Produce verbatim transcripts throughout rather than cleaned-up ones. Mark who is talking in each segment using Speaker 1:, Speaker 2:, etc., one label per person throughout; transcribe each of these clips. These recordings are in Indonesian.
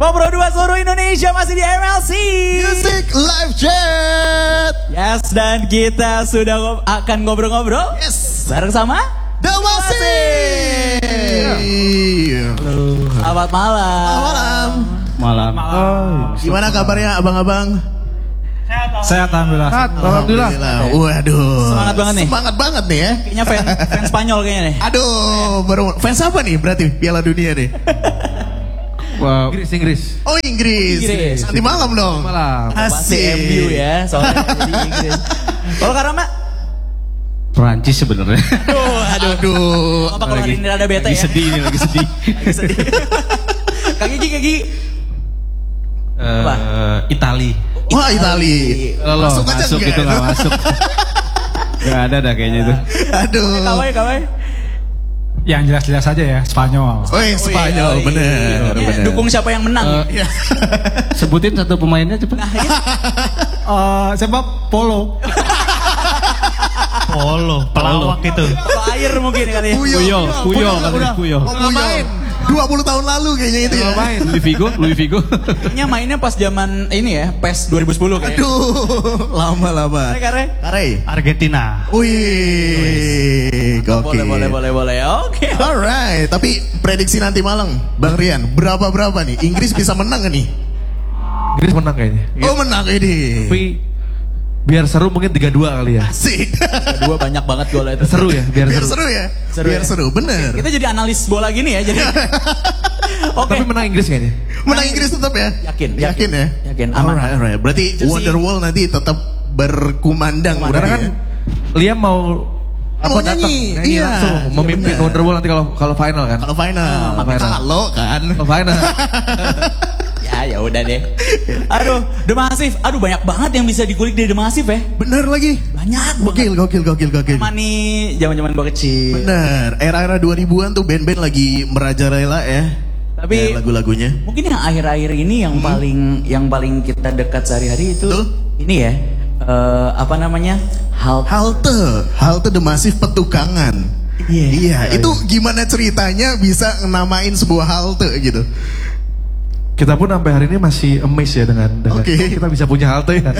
Speaker 1: Popro dua seluruh Indonesia masih di M L C
Speaker 2: Music Live Chat.
Speaker 1: Yes, dan kita sudah ngob- akan ngobrol-ngobrol.
Speaker 2: Yes,
Speaker 1: bareng sama
Speaker 2: Damasi.
Speaker 1: Selamat malam.
Speaker 2: Malam.
Speaker 3: Malam.
Speaker 2: Oh, gimana kabarnya abang-abang?
Speaker 3: Sehat alhamdulillah.
Speaker 2: Alhamdulillah. Waduh.
Speaker 1: Semangat banget nih.
Speaker 2: Semangat banget nih ya.
Speaker 1: Kayaknya fan, fan Spanyol kayaknya nih.
Speaker 2: Aduh, baru fans apa nih berarti Piala Dunia nih?
Speaker 3: Wow. Inggris, Inggris.
Speaker 2: Oh Inggris.
Speaker 1: Inggris.
Speaker 2: Nanti malam dong.
Speaker 3: Malam.
Speaker 1: Pasti M U ya, soalnya di Inggris. Kalau Karama?
Speaker 3: Perancis sebenarnya.
Speaker 1: Aduh, aduh.
Speaker 2: Aduh.
Speaker 1: Apa kalau hari ini rada bete
Speaker 3: lagi
Speaker 1: ya?
Speaker 3: sedih nih, lagi sedih.
Speaker 1: Lagi sedih. Kak Gigi, Kak Gigi.
Speaker 3: Eh, Itali.
Speaker 2: Wah Itali.
Speaker 3: Loh,
Speaker 2: Masuk aja
Speaker 3: masuk
Speaker 2: enggak?
Speaker 3: itu nggak masuk. Gak ada dah kayaknya itu.
Speaker 2: Aduh.
Speaker 1: Kawai, kawai.
Speaker 4: Yang jelas-jelas aja ya, Spanyol.
Speaker 2: Oh yang Spanyol,
Speaker 1: Oh, iya.
Speaker 2: bener,
Speaker 1: Ya,
Speaker 2: bener.
Speaker 1: dukung siapa yang menang?
Speaker 3: Eh, Sebutin satu pemainnya cepet.
Speaker 4: Uh, siapa? Polo.
Speaker 3: Polo, pelawak itu.
Speaker 1: Kalau air mungkin kali ya.
Speaker 2: Puyol.
Speaker 3: Puyol, Puyol katanya Puyol.
Speaker 2: Oh, Puyol. dua puluh tahun lalu kayaknya itu ya.
Speaker 3: Main Luis Figo, Luis Figo.
Speaker 1: Kayaknya mainnya pas zaman ini ya, P E S dua ribu sepuluh kayaknya.
Speaker 2: Aduh, lama-lama.
Speaker 1: Kare, kare.
Speaker 2: Kare.
Speaker 3: Argentina.
Speaker 2: Wih,
Speaker 1: Boleh,
Speaker 2: gokil.
Speaker 1: boleh, boleh, boleh. Oke.
Speaker 2: Alright, tapi prediksi nanti malam, Bang Rian, berapa-berapa nih? Inggris bisa menang gak nih?
Speaker 3: Inggris menang kayaknya.
Speaker 2: Oh menang ini.
Speaker 3: Tapi biar seru mungkin tiga dua kali ya.
Speaker 2: Asik.
Speaker 1: Dua banyak banget gol itu.
Speaker 3: Seru ya, biar
Speaker 2: Biar
Speaker 3: seru.
Speaker 2: seru ya.
Speaker 1: Seru
Speaker 2: Biar
Speaker 1: ya?
Speaker 2: seru, bener.
Speaker 1: Kita jadi analis bola gini ya, jadi. Oke.
Speaker 3: Tapi menang Inggris kayaknya.
Speaker 2: Menang Inggris tetap ya?
Speaker 1: Yakin,
Speaker 2: Yakin,
Speaker 1: yakin.
Speaker 2: ya?
Speaker 1: Yakin, aman.
Speaker 2: Alright, alright. Berarti
Speaker 1: Jersey.
Speaker 2: Wonderwall nanti tetap berkumandang.
Speaker 3: Karena
Speaker 2: berarti
Speaker 3: kan
Speaker 2: ya?
Speaker 3: Liam mau apa
Speaker 2: Mau
Speaker 3: datang
Speaker 2: nyanyi,
Speaker 3: nyanyi
Speaker 2: iya.
Speaker 3: langsung memimpin
Speaker 2: Bener.
Speaker 3: Wonderwall nanti kalau kalau final kan.
Speaker 2: Kalau final,
Speaker 3: Ah, final.
Speaker 2: kalau kan.
Speaker 3: Kalau final.
Speaker 1: Ya, ya udah deh. Aduh, The Massive. Aduh, banyak banget yang bisa dikulik dari The Massive ya.
Speaker 2: Bener lagi.
Speaker 1: Banyak
Speaker 2: Gokil,
Speaker 1: banget.
Speaker 2: gokil, gokil, gokil.
Speaker 1: Sama nih zaman-zaman gua kecil.
Speaker 2: Bener, era-era dua ribuan tuh band-band lagi merajalela ya.
Speaker 1: Tapi
Speaker 2: Ya, lagu-lagunya.
Speaker 1: mungkin yang akhir-akhir ini yang paling yang paling kita dekat sehari-hari itu
Speaker 2: Betul.
Speaker 1: ini ya. eh, apa namanya? Hal
Speaker 2: Halte, halte The Massive Petukangan.
Speaker 1: Iya.
Speaker 2: Iya, itu gimana ceritanya bisa namain sebuah halte gitu?
Speaker 3: Kita pun sampai hari ini masih amazed ya dengan, dengan
Speaker 2: Oke.
Speaker 3: kok kita bisa punya halte ya.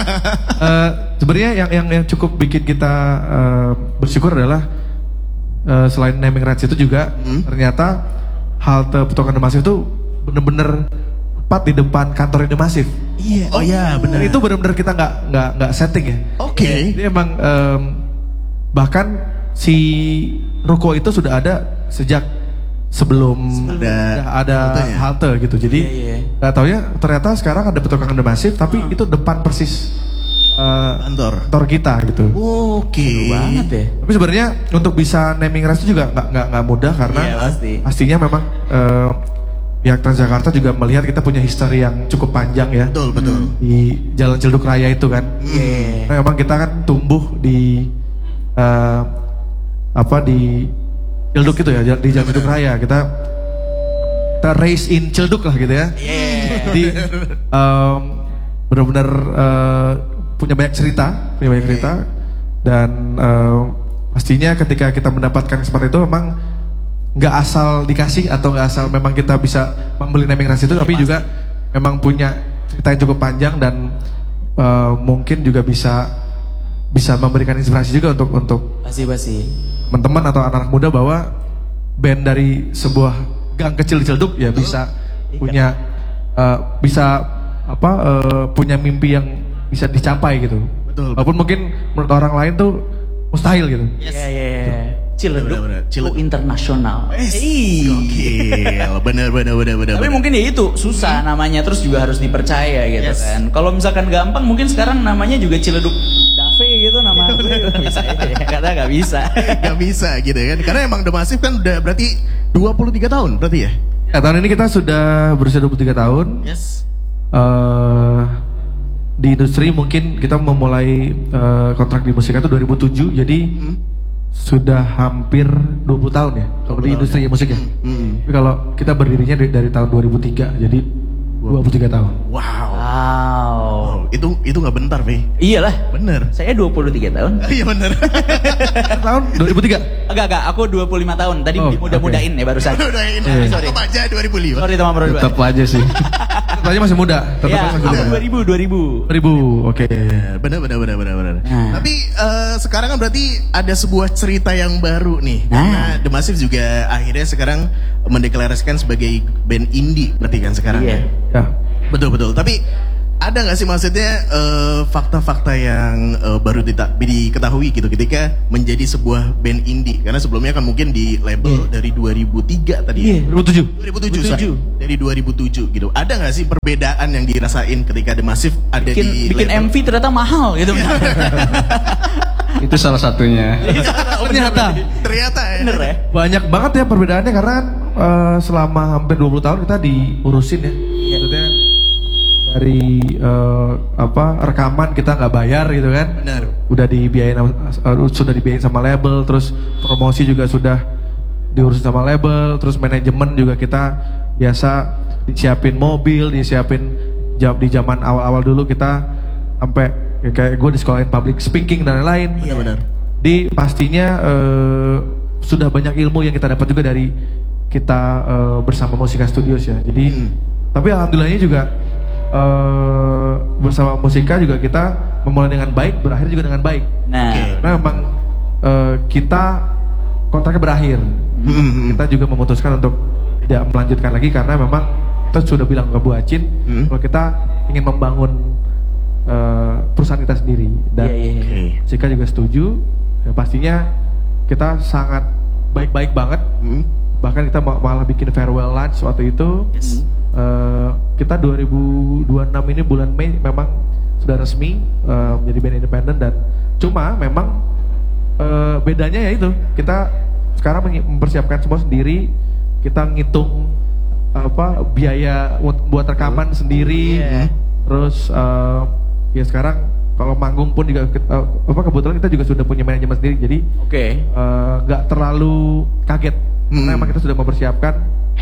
Speaker 3: Eh, Sebenarnya yang yang yang cukup bikin kita eh, bersyukur adalah eh, selain naming rights itu juga ternyata halte Petukangan The Massive itu bener-bener tepat di depan kantor The Massive.
Speaker 2: Iya, oh iya
Speaker 3: Dan
Speaker 2: benar.
Speaker 3: itu bener-bener kita nggak nggak nggak setting ya.
Speaker 2: Oke.
Speaker 3: Jadi emang em, bahkan si ruko itu sudah ada sejak sebelum
Speaker 2: Ada
Speaker 3: ada
Speaker 2: haltenya.
Speaker 3: halte gitu. Jadi
Speaker 1: Iya, iya.
Speaker 3: nggak taunya ternyata sekarang ada Petukangan The Massive tapi itu depan persis eh,
Speaker 2: Kantor.
Speaker 3: kantor kita gitu.
Speaker 2: Oke.
Speaker 1: Seru banget ya.
Speaker 3: Tapi sebenarnya untuk bisa naming rights itu juga nggak nggak nggak mudah karena
Speaker 1: Iya, pasti.
Speaker 3: pastinya memang eh, pihak Transjakarta juga melihat kita punya history yang cukup panjang ya
Speaker 2: Betul, betul.
Speaker 3: di Jalan Ciledug Raya itu kan.
Speaker 1: Iya.
Speaker 3: Nah, memang kita kan tumbuh di eh, apa di Ciledug itu ya, di Jalan Ciledug Raya. Kita kita raise in Ciledug lah gitu ya.
Speaker 1: Iya.
Speaker 3: Jadi em, benar-benar eh, punya banyak cerita, punya banyak cerita dan em, pastinya ketika kita mendapatkan kesempatan itu memang nggak asal dikasih atau nggak asal memang kita bisa membeli naming rights itu, tapi juga memang punya cerita yang cukup panjang dan eh, mungkin juga bisa bisa memberikan inspirasi juga untuk untuk
Speaker 1: Pasti pasti.
Speaker 3: teman-teman atau anak-anak muda bahwa band dari sebuah gang kecil di Ciledug ya bisa punya eh, bisa apa eh, punya mimpi yang bisa dicapai gitu.
Speaker 2: Betul.
Speaker 3: Walaupun mungkin menurut orang lain tuh mustahil gitu.
Speaker 1: Iya, iya, iya. Ciledug
Speaker 2: Benar-benar, Ciledug.
Speaker 1: go internasional.
Speaker 2: Ih, gokil. Bener, bener, bener, bener.
Speaker 1: Tapi
Speaker 2: bener.
Speaker 1: mungkin ya itu susah namanya, terus juga harus dipercaya gitu
Speaker 2: Yes.
Speaker 1: kan. Kalau misalkan gampang mungkin sekarang namanya juga Ciledug Dave gitu nama gue. Bisa ya, kata gak bisa.
Speaker 2: Gak bisa gitu kan. Karena emang The Massive kan udah berarti dua puluh tiga tahun berarti ya?
Speaker 3: Ya, tahun ini kita sudah berusia dua puluh tiga tahun.
Speaker 2: Yes.
Speaker 3: eh di industri mungkin kita memulai eh, kontrak di musik itu dua ribu tujuh, jadi sudah hampir dua puluh tahun ya kalau di industri musik ya.
Speaker 2: Hmm.
Speaker 3: Tapi kalau kita berdirinya dari, dari tahun dua ribu tiga, jadi dua puluh tiga tahun.
Speaker 2: Wow.
Speaker 1: Wow.
Speaker 2: itu itu nggak bentar, Fe.
Speaker 1: Iyalah.
Speaker 2: Bener.
Speaker 1: Saya dua puluh tiga tahun.
Speaker 2: Iya bener.
Speaker 3: Tahun dua ribu tiga.
Speaker 1: Enggak, enggak, aku dua puluh lima tahun. Tadi
Speaker 3: Oh,
Speaker 1: dimudah-mudahin ya barusan.
Speaker 2: Udah ini.
Speaker 1: Sorry, sorry.
Speaker 2: Apa aja dua ribu lima.
Speaker 1: Sorry teman berdua.
Speaker 3: Tetap aja sih. Tetap aja masih muda. Tetap
Speaker 1: Ya,
Speaker 3: aja masih
Speaker 1: aku
Speaker 3: muda.
Speaker 1: dua ribu, dua ribu.
Speaker 3: dua ribu, oke.
Speaker 2: Bener bener bener bener bener.
Speaker 1: Nah.
Speaker 2: Tapi eh, sekarang kan berarti ada sebuah cerita yang baru nih.
Speaker 1: Nah.
Speaker 2: Karena The Massive juga akhirnya sekarang mendeklarasikan sebagai band indie berarti kan sekarang.
Speaker 1: Iya.
Speaker 3: Ya.
Speaker 2: Betul betul. Tapi ada nggak sih maksudnya eh, fakta-fakta yang eh, baru dita- diketahui gitu ketika menjadi sebuah band indie? Karena sebelumnya kan mungkin di label dari dua ribu tiga tadi.
Speaker 1: Iya.
Speaker 2: Ya?
Speaker 3: dua ribu tujuh.
Speaker 2: dua ribu tujuh,
Speaker 1: dua ribu tujuh.
Speaker 2: sorry. Dari dua ribu tujuh gitu. Ada nggak sih perbedaan yang dirasain ketika The Massive ada
Speaker 1: Bikin,
Speaker 2: di
Speaker 1: bikin
Speaker 2: label?
Speaker 1: M V ternyata mahal gitu.
Speaker 5: Itu salah satunya.
Speaker 3: Ternyata.
Speaker 2: Ternyata ya.
Speaker 1: Bener ya?
Speaker 3: Banyak banget ya perbedaannya karena kan eh, selama hampir dua puluh tahun kita diurusin ya. Maksudnya dari eh, apa rekaman kita nggak bayar gitu kan.
Speaker 2: Benar.
Speaker 3: Udah dibiayain sama- eh, sudah dibiayain sama label, terus promosi juga sudah diurusin sama label, terus manajemen juga kita biasa disiapin mobil, disiapin jam di zaman awal-awal dulu kita sampai ya kayak gue di sekolahin public speaking dan lain-lain.
Speaker 2: Iya benar.
Speaker 3: Di pastinya eh, sudah banyak ilmu yang kita dapat juga dari kita eh, bersama Musika Studios ya. Jadi
Speaker 2: Hmm.
Speaker 3: tapi alhamdulillahnya juga eh, bersama Musika juga kita memulai dengan baik, berakhir juga dengan baik.
Speaker 1: Nah,
Speaker 2: Oke.
Speaker 3: Karena memang eh, kita kontraknya berakhir.
Speaker 2: Hmm.
Speaker 3: Kita juga memutuskan untuk tidak melanjutkan lagi karena memang kita sudah bilang ke Bu Acin
Speaker 2: Hmm.
Speaker 3: kalau kita ingin membangun eh, perusahaan kita sendiri dan
Speaker 1: iya, iya, iya.
Speaker 2: Oke.
Speaker 3: Sika juga setuju. Ya, pastinya kita sangat baik-baik banget.
Speaker 2: Hmm.
Speaker 3: Bahkan kita ma- malah bikin farewell lunch waktu itu.
Speaker 1: Yes.
Speaker 3: Eh, kita dua ribu dua puluh enam ini bulan Mei memang sudah resmi eh, menjadi band independen dan cuma memang eh, bedanya ya itu kita sekarang menyi- mempersiapkan semua sendiri. Kita ngitung apa biaya buat- buat rekaman sendiri.
Speaker 1: Iya.
Speaker 3: Terus eh, ya sekarang kalau manggung pun juga ke- eh, apa kebetulan kita juga sudah punya manajemen sendiri jadi
Speaker 1: Oke.
Speaker 3: eh, nggak terlalu kaget karena
Speaker 2: Hmm.
Speaker 3: memang kita sudah mempersiapkan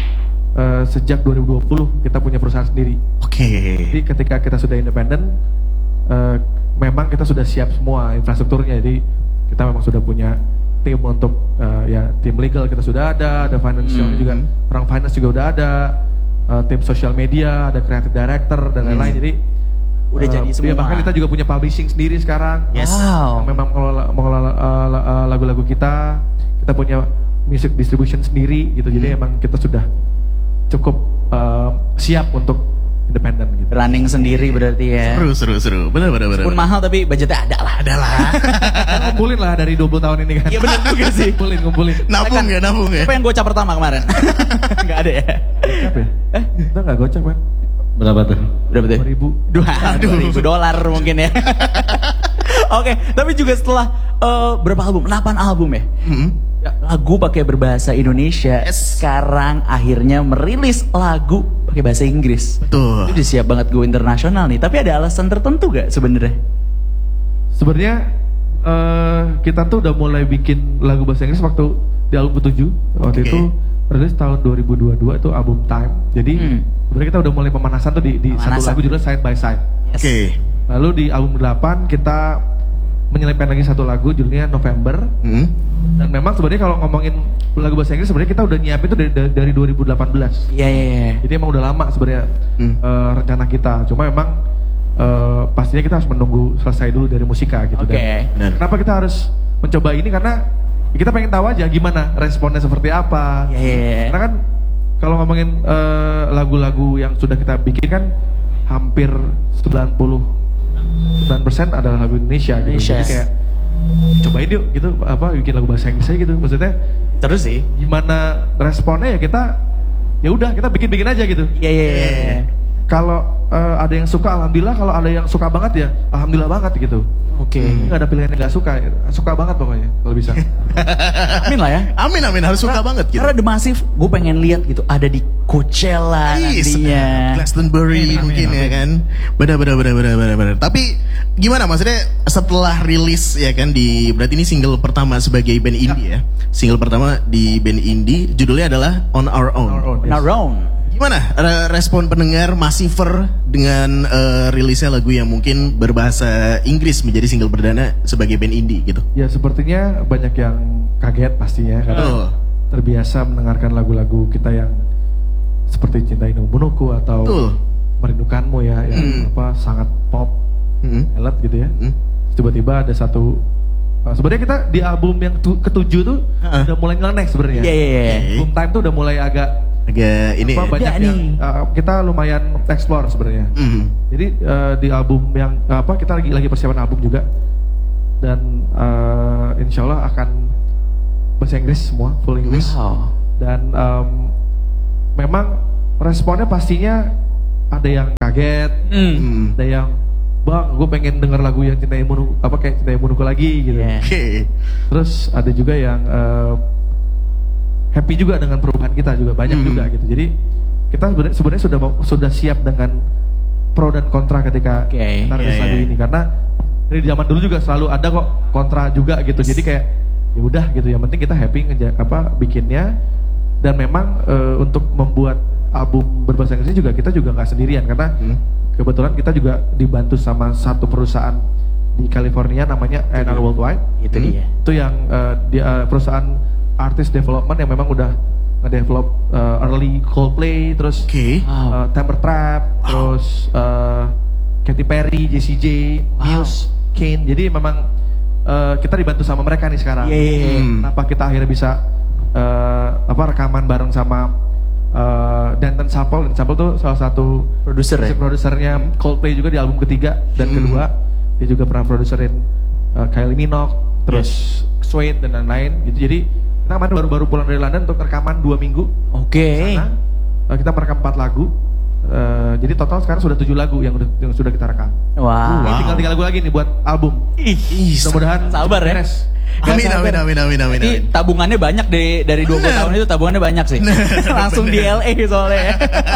Speaker 3: eh, sejak dua ribu dua puluh kita punya perusahaan sendiri.
Speaker 2: Oke.
Speaker 3: Jadi ketika kita sudah independen eh, memang kita sudah siap semua infrastrukturnya jadi kita memang sudah punya tim untuk eh, ya tim legal kita sudah ada, ada financial
Speaker 2: Hmm.
Speaker 3: juga orang finance juga udah ada, eh, tim social media, ada creative director dan lain-lain jadi
Speaker 1: Udah
Speaker 3: eh,
Speaker 1: jadi
Speaker 3: ya,
Speaker 1: semua.
Speaker 3: bahkan kita juga punya publishing sendiri sekarang.
Speaker 2: Yes.
Speaker 1: Wow.
Speaker 3: Yang memang mengelola, mengelola uh, la- uh, lagu-lagu kita, kita punya music distribution sendiri gitu. Jadi
Speaker 1: Hmm.
Speaker 3: emang kita sudah cukup uh, siap untuk independen gitu.
Speaker 1: Running sendiri berarti ya.
Speaker 2: Seru seru seru. Benar benar benar.
Speaker 1: Pun mahal tapi budgetnya ada lah.
Speaker 2: Ada lah.
Speaker 3: Kita ngumpulin lah dari dua puluh tahun ini kan.
Speaker 1: Iya benar juga sih.
Speaker 3: Ngumpulin, ngumpulin.
Speaker 2: Nabung ya, nabung ya.
Speaker 1: Siapa yang gocap pertama kemarin? Enggak ada ya.
Speaker 3: Gocap ya? Eh, kita nggak gocap kan?
Speaker 5: Berapa tuh?
Speaker 1: Berapa tuh?
Speaker 3: dua ribu.
Speaker 1: Dua ribu dolar mungkin ya. Oke, tapi juga setelah eh, berapa album? delapan album ya?
Speaker 2: Hmm.
Speaker 1: Ya, lagu pakai berbahasa Indonesia.
Speaker 2: Yes.
Speaker 1: Sekarang akhirnya merilis lagu pakai bahasa Inggris.
Speaker 2: Betul.
Speaker 1: Itu udah siap banget go internasional nih. Tapi ada alasan tertentu gak sebenarnya?
Speaker 3: Sebenarnya eh, kita tuh udah mulai bikin lagu bahasa Inggris waktu di album ketujuh. Waktu
Speaker 2: Oke.
Speaker 3: itu rilis tahun dua ribu dua puluh dua itu album Time. Jadi
Speaker 1: Hmm.
Speaker 3: sebenarnya kita udah mulai pemanasan tuh di, di satu
Speaker 1: Pemanasan.
Speaker 3: lagu judulnya Side by Side.
Speaker 1: Yes.
Speaker 2: Oke.
Speaker 3: Lalu di album delapan kita menyelipkan lagi satu lagu judulnya November.
Speaker 2: Hmm.
Speaker 3: Dan memang sebenarnya kalau ngomongin lagu bahasa Inggris sebenarnya kita udah nyiapin itu dari, dari, dari dua ribu delapan belas.
Speaker 1: Iya, iya, iya.
Speaker 3: Jadi emang udah lama sebenarnya
Speaker 2: Hmm.
Speaker 3: eh, rencana kita. Cuma memang eh, pastinya kita harus menunggu selesai dulu dari musika gitu.
Speaker 1: Oke.
Speaker 3: Dan
Speaker 2: Benar.
Speaker 3: kenapa kita harus mencoba ini karena kita pengen tahu aja gimana responnya seperti apa.
Speaker 1: Iya, iya, iya.
Speaker 3: Karena kan kalau ngomongin eh, lagu-lagu yang sudah kita bikin kan hampir sembilan puluh sembilan persen adalah lagu Indonesia, gitu.
Speaker 1: Indonesia.
Speaker 3: Jadi kayak cobain yuk gitu apa bikin lagu bahasa Inggris aja gitu. Maksudnya
Speaker 1: Terus sih.
Speaker 3: gimana responnya ya kita ya udah kita bikin-bikin aja gitu.
Speaker 1: Iya, iya, iya, iya.
Speaker 3: Kalau eh, ada yang suka alhamdulillah, kalau ada yang suka banget ya alhamdulillah banget gitu.
Speaker 1: Oke.
Speaker 3: Nggak ada pilihan yang nggak suka, suka banget pokoknya kalau bisa.
Speaker 1: Amin lah ya.
Speaker 2: Amin amin harus suka banget gitu.
Speaker 1: Karena The Massive, gue pengen lihat gitu, ada di Coachella
Speaker 2: Yes.
Speaker 1: nantinya.
Speaker 2: Glastonbury
Speaker 3: Amin,
Speaker 2: mungkin
Speaker 3: amin,
Speaker 2: ya kan. Benar benar benar benar benar benar. Tapi gimana maksudnya setelah rilis ya kan di berarti ini single pertama sebagai band indie ya. Single pertama di band indie judulnya adalah On Our Own.
Speaker 3: Our Own, yes.
Speaker 1: Nah, Round.
Speaker 2: Gimana re- respon pendengar Massiver dengan eh, rilisnya lagu yang mungkin berbahasa Inggris menjadi single perdana sebagai band indie gitu?
Speaker 3: Ya sepertinya banyak yang kaget pastinya karena
Speaker 2: Oh.
Speaker 3: terbiasa mendengarkan lagu-lagu kita yang seperti Cintai Numunuku atau
Speaker 2: Betul.
Speaker 3: Merindukanmu ya, yang
Speaker 2: Hmm.
Speaker 3: apa sangat pop,
Speaker 2: Hmm.
Speaker 3: elet gitu ya.
Speaker 2: Hmm.
Speaker 3: Tiba-tiba ada satu uh, sebenarnya kita di album yang tu- ketujuh tuh
Speaker 2: Ha-ha.
Speaker 3: udah mulai ngenek sebenarnya.
Speaker 1: Iya, iya, iya.
Speaker 3: Boom Time tuh udah mulai agak
Speaker 2: Agak ini.
Speaker 3: apa, banyak
Speaker 1: Ya,
Speaker 3: yang
Speaker 1: nih.
Speaker 3: uh, kita lumayan explore sebenarnya.
Speaker 2: Hmm.
Speaker 3: Jadi uh, di album yang uh, apa kita lagi lagi persiapan album juga dan uh, insya Allah akan bahasa Inggris semua, full English.
Speaker 1: Wow.
Speaker 3: Dan um, memang responnya pastinya ada yang kaget,
Speaker 1: Hmm.
Speaker 2: Hmm.
Speaker 3: ada yang bang, gue pengen denger lagu yang Cintai Munuku, apa kayak Cintai Munuku lagi gitu.
Speaker 1: Iya.
Speaker 2: Oke.
Speaker 3: Terus ada juga yang uh, happy juga dengan perubahan kita juga banyak
Speaker 2: Hmm.
Speaker 3: juga gitu. Jadi kita sebenarnya sebenarnya sudah mau- sudah siap dengan pro dan kontra ketika
Speaker 1: Oke.
Speaker 3: kita rilis
Speaker 2: Iya,
Speaker 3: lagu
Speaker 2: iya.
Speaker 3: ini karena dari zaman dulu juga selalu ada kok kontra juga gitu. Jadi kayak ya udah gitu. Yang penting kita happy ngeja apa bikinnya dan memang uh, untuk membuat album berbahasa Inggris juga kita juga nggak sendirian karena
Speaker 2: Hmm.
Speaker 3: kebetulan kita juga dibantu sama satu perusahaan di California namanya A and R Worldwide.
Speaker 1: Itu dia.
Speaker 3: Itu yang uh, di, uh, perusahaan artist development yang memang udah nge-develop uh, early Coldplay, terus
Speaker 2: Oke.
Speaker 1: Wow.
Speaker 3: uh, Temper Trap, terus uh, Katy Perry, Jessie J,
Speaker 1: Wow.
Speaker 3: Muse, Kane. Jadi memang uh, kita dibantu sama mereka nih sekarang.
Speaker 1: Iya, iya, iya.
Speaker 2: Hmm.
Speaker 3: Kenapa kita akhirnya bisa uh, apa rekaman bareng sama uh, Danton Sample. Dan Sample tuh salah satu
Speaker 1: Produser ya?
Speaker 3: musik produsernya Coldplay juga di album ketiga dan
Speaker 2: Hmm.
Speaker 3: kedua. Dia juga pernah produserin uh, Kylie Minogue, terus Suede dan lain-lain gitu. Jadi kita kemarin baru-baru pulang dari London untuk rekaman dua minggu.
Speaker 1: Oke.
Speaker 3: Sana, uh, kita merekam empat lagu. Uh, jadi total sekarang sudah tujuh lagu yang, udah- yang sudah kita rekam.
Speaker 1: Wow.
Speaker 3: Ini tinggal tiga lagu lagi nih buat album.
Speaker 1: Ih,
Speaker 3: Mudah-mudahan
Speaker 1: sabar ya.
Speaker 3: beres.
Speaker 2: Amin, amin, amin, amin, amin,
Speaker 1: Ini
Speaker 2: amin.
Speaker 1: tabungannya banyak dari dari dua puluh
Speaker 2: Bener.
Speaker 1: tahun itu tabungannya banyak sih. Langsung di L A soalnya.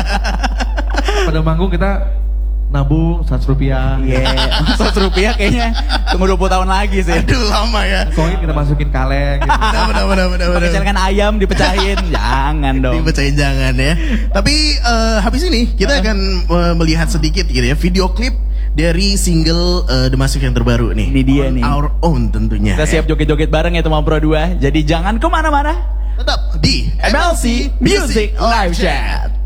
Speaker 3: Pada manggung kita nabung seratus rupiah.
Speaker 1: Iya, seratus rupiah kayaknya tunggu dua puluh tahun lagi sih.
Speaker 2: Aduh lama ya.
Speaker 3: Koin kita masukin kaleng gitu.
Speaker 2: Benar, benar, benar, benar,
Speaker 1: Pakai
Speaker 2: benar.
Speaker 1: celengan ayam dipecahin, jangan dong.
Speaker 2: Dipecahin jangan ya. Tapi eh, habis ini kita akan eh, melihat sedikit gitu ya video klip dari single eh, The Massive yang terbaru nih.
Speaker 1: Ini dia
Speaker 2: On
Speaker 1: nih.
Speaker 2: Our Own tentunya.
Speaker 1: Kita siap joget-joget bareng ya teman Pro dua. Jadi jangan kemana-mana.
Speaker 2: Tetap di
Speaker 1: M L C Music Live Chat.